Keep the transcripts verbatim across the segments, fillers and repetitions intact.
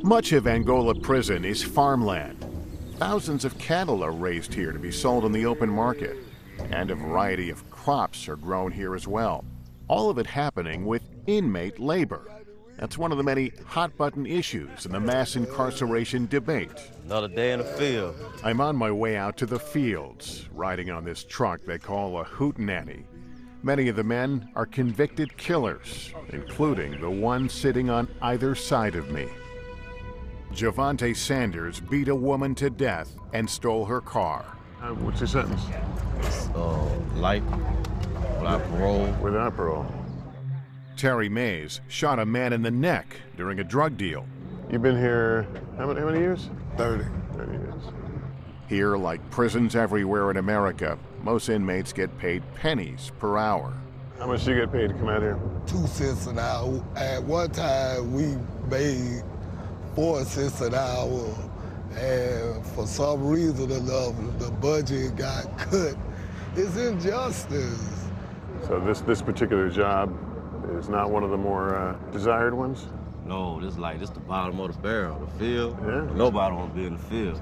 Much of Angola prison is farmland. Thousands of cattle are raised here to be sold in the open market, and a variety of crops are grown here as well. All of it happening with inmate labor. That's one of the many hot-button issues in the mass incarceration debate. Another day in the field. I'm on my way out to the fields, riding on this truck they call a hootenanny. Many of the men are convicted killers, including the one sitting on either side of me. Javante Sanders beat a woman to death and stole her car. Uh, what's your sentence? Uh, life without parole. Without parole. Terry Mays shot a man in the neck during a drug deal. You've been here how many, how many years? thirty. thirty years. Here, like prisons everywhere in America, most inmates get paid pennies per hour. How much do you get paid to come out here? Two cents an hour. At one time, we made four cents an hour, and for some reason or another, the budget got cut. It's injustice. So this, this particular job is not one of the more uh, desired ones? No, this is like this the bottom of the barrel, the field. Yeah. Nobody want to be in the field.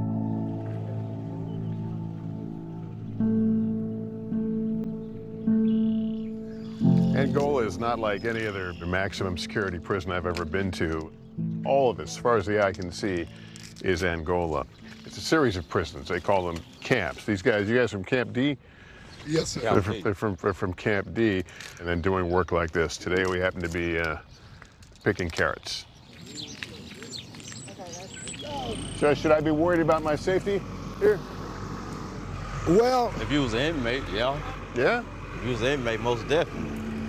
Angola is not like any other maximum security prison I've ever been to. All of it, as far as the eye can see, is Angola. It's a series of prisons. They call them camps. These guys, you guys from Camp D? Yes, sir. They're from, they're from, they're from Camp D, and then doing work like this. Today we happen to be uh, picking carrots. So should I be worried about my safety here? Well, If you was an inmate, yeah. Yeah? If you was an inmate, most definitely.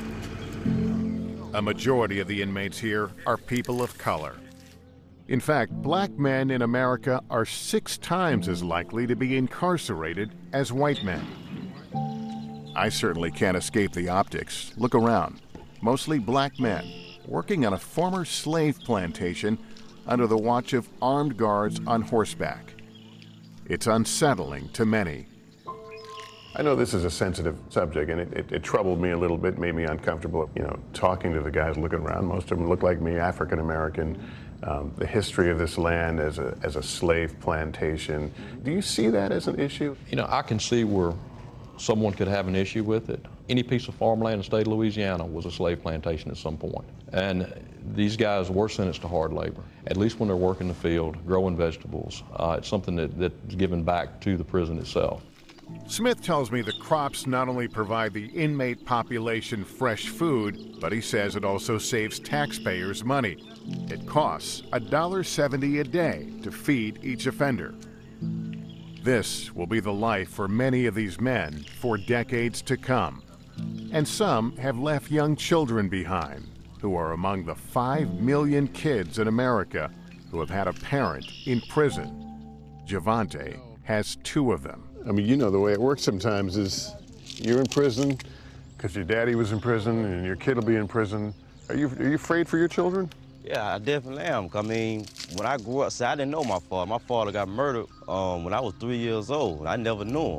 A majority of the inmates here are people of color. In fact, black men in America are six times as likely to be incarcerated as white men. I certainly can't escape the optics. Look around. Mostly black men working on a former slave plantation under the watch of armed guards on horseback. It's unsettling to many. I know this is a sensitive subject, and it, it, it troubled me a little bit, made me uncomfortable, you know, talking to the guys looking around. Most of them look like me, African American. Um, the history of this land as a, as a slave plantation. Do you see that as an issue? You know, I can see where someone could have an issue with it. Any piece of farmland in the state of Louisiana was a slave plantation at some point. And these guys were sentenced to hard labor, at least when they're working the field, growing vegetables. Uh, it's something that, that's given back to the prison itself. Smith tells me the crops not only provide the inmate population fresh food, but he says it also saves taxpayers money. It costs one dollar seventy a day to feed each offender. This will be the life for many of these men for decades to come. And some have left young children behind, who are among the five million kids in America who have had a parent in prison. Javante has two of them. I mean, you know, the way it works sometimes is you're in prison because your daddy was in prison and your kid will be in prison. Are you, are you afraid for your children? Yeah, I definitely am. I mean, when I grew up, see, I didn't know my father. My father got murdered um, when I was three years old. I never knew him.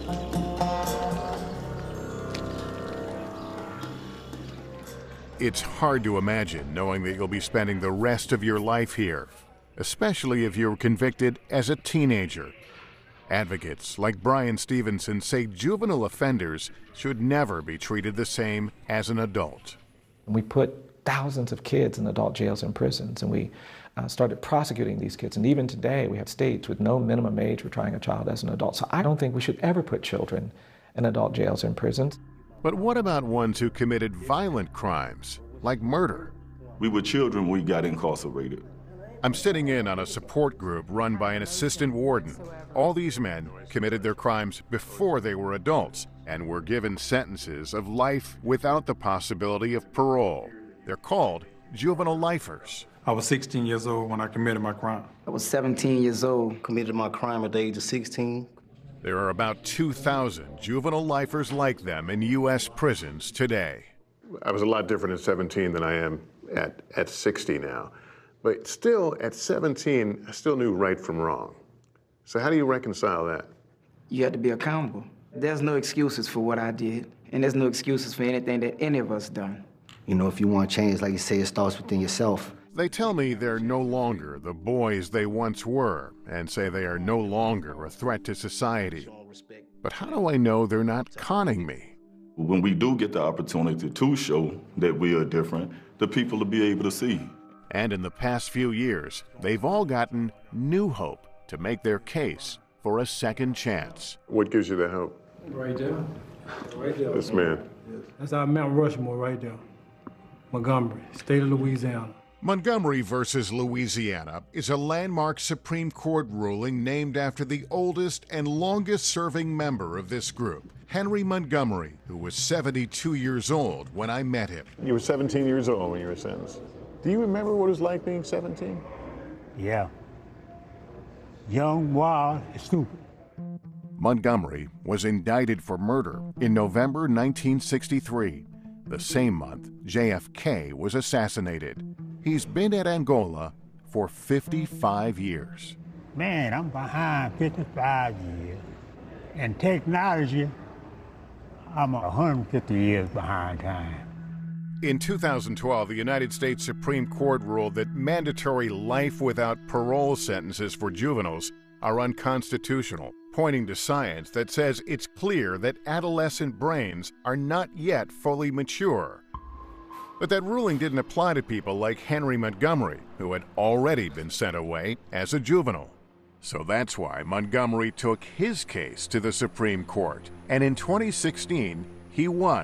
It's hard to imagine knowing that you'll be spending the rest of your life here, especially if you're convicted as a teenager. Advocates like Brian Stevenson say juvenile offenders should never be treated the same as an adult. We put thousands of kids in adult jails and prisons, and we uh, started prosecuting these kids. And even today, we have states with no minimum age for trying a child as an adult. So I don't think we should ever put children in adult jails and prisons. But what about ones who committed violent crimes, like murder? We were children when we got incarcerated. I'm sitting in on a support group run by an assistant warden. All these men committed their crimes before they were adults and were given sentences of life without the possibility of parole. They're called juvenile lifers. I was sixteen years old when I committed my crime. I was seventeen years old, committed my crime at the age of sixteen. There are about two thousand juvenile lifers like them in U S prisons today. I was a lot different at seventeen than I am at, at sixty now. But still, at seventeen, I still knew right from wrong. So how do you reconcile that? You have to be accountable. There's no excuses for what I did, and there's no excuses for anything that any of us done. You know, if you want change, like you say, it starts within yourself. They tell me they're no longer the boys they once were and say they are no longer a threat to society. But how do I know they're not conning me? When we do get the opportunity to show that we are different, the people will be able to see. And in the past few years, they've all gotten new hope to make their case for a second chance. What gives you that hope? Right there. Right there. This man. That's our Mount Rushmore right there. Montgomery, state of Louisiana. Montgomery versus Louisiana is a landmark Supreme Court ruling named after the oldest and longest-serving member of this group, Henry Montgomery, who was seventy-two years old when I met him. You were seventeen years old when you were sentenced. Do you remember what it was like being seventeen? Yeah. Young, wild, stupid. Montgomery was indicted for murder in November nineteen sixty-three, the same month J F K was assassinated. He's been at Angola for fifty-five years. Man, I'm behind fifty-five years. In technology, I'm one hundred fifty years behind time. In two thousand twelve, the United States Supreme Court ruled that mandatory life without parole sentences for juveniles are unconstitutional, pointing to science that says it's clear that adolescent brains are not yet fully mature. But that ruling didn't apply to people like Henry Montgomery, who had already been sent away as a juvenile. So that's why Montgomery took his case to the Supreme Court, and in twenty sixteen, he won.